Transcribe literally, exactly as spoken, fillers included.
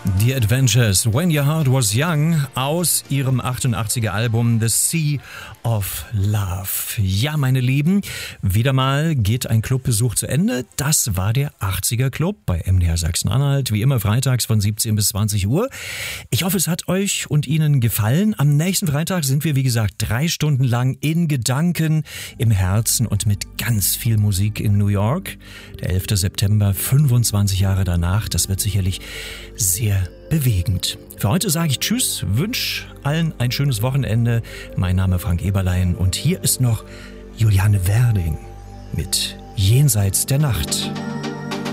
The Adventures, When Your Heart Was Young, aus ihrem achtundachtziger Album The Sea of Love. Ja, meine Lieben, wieder mal geht ein Clubbesuch zu Ende. Das war der achtziger Club bei M D R Sachsen-Anhalt, wie immer freitags von siebzehn bis zwanzig Uhr. Ich hoffe, es hat euch und Ihnen gefallen. Am nächsten Freitag sind wir, wie gesagt, drei Stunden lang in Gedanken, im Herzen und mit ganz viel Musik in New York. Der elfter September, fünfundzwanzig Jahre danach, das wird sicherlich sehr bewegend. Für heute sage ich Tschüss, wünsche allen ein schönes Wochenende. Mein Name ist Frank Eberlein und hier ist noch Juliane Werding mit Jenseits der Nacht.